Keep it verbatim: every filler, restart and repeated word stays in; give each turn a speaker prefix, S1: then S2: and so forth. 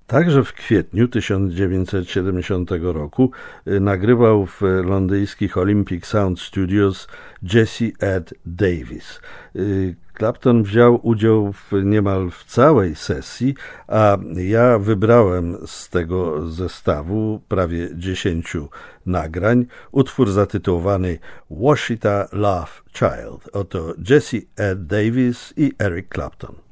S1: Także w kwietniu tysiąc dziewięćset siedemdziesiątego roku nagrywał w londyńskich Olympic Sound Studios Jesse Ed Davis. Clapton wziął udział w niemal w całej sesji, a ja wybrałem z tego zestawu prawie dziesięciu nagrań utwór zatytułowany Washita Love Child. Oto Jesse Ed Davis i Eric Clapton.